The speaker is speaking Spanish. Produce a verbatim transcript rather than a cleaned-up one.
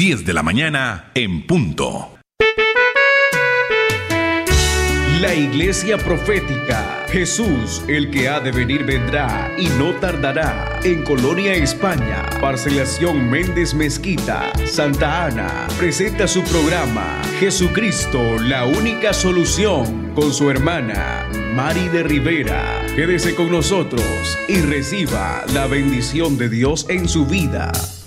diez de la mañana en punto. La Iglesia Profética, Jesús, el que ha de venir vendrá y no tardará. En Colonia, España, Parcelación Méndez Mezquita, Santa Ana, presenta su programa Jesucristo, la única solución, con su hermana Mari de Rivera. Quédese con nosotros y reciba la bendición de Dios en su vida.